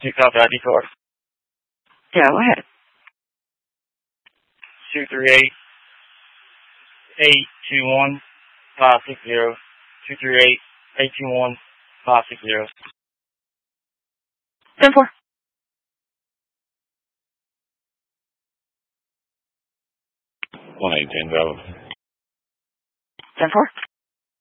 Do you copy ID card? Yeah, go ahead. 238-821-560. 238-821-560. 10-4. 1-8-10 Bravo. 10-4.